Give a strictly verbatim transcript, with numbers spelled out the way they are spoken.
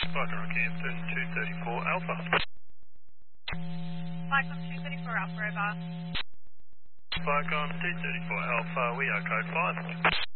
Viking Rockhampton two thirty-four Alpha. Viking two thirty-four Alpha, over. Viking two thirty-four Alpha, we are code five.